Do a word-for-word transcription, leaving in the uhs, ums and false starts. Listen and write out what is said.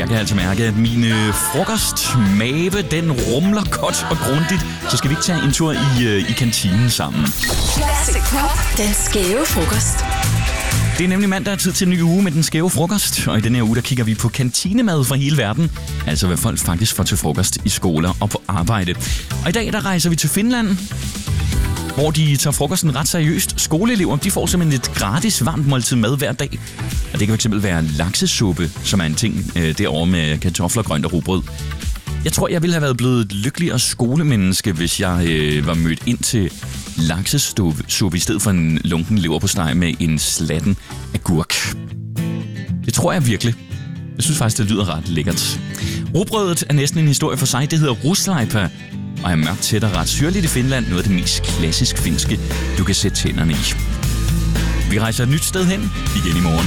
Jeg kan altså mærke, at min øh, frokostmave, den rumler godt og grundigt. Så skal vi ikke tage en tur i, øh, i kantinen sammen. Classic Pop. Den skæve frokost. Det er nemlig mandag, tid til en ny uge med den skæve frokost. Og i denne her uge, der kigger vi på kantinemad fra hele verden. Altså hvad folk faktisk får til frokost i skoler og på arbejde. Og i dag, der rejser vi til Finland, hvor de tager frokosten ret seriøst. Skoleelever, de får simpelthen et gratis varmt måltid mad hver dag. Og det kan fx være laksesuppe, som er en ting øh, derovre med kartofler, grønt og rugbrød. Jeg tror, jeg ville have været blevet et lykkeligere skolemenneske, hvis jeg øh, var mødt ind til laksesuppe i stedet for en lunken leverpostej med en slatten agurk. Det tror jeg virkelig. Jeg synes faktisk, det lyder ret lækkert. Rugbrødet er næsten en historie for sig. Det hedder ruslaipa og er mørkt tæt og ret syrligt i Finland. Noget af det mest klassisk finske, du kan sætte tænderne i. Vi rejser et nyt sted hen igen i morgen.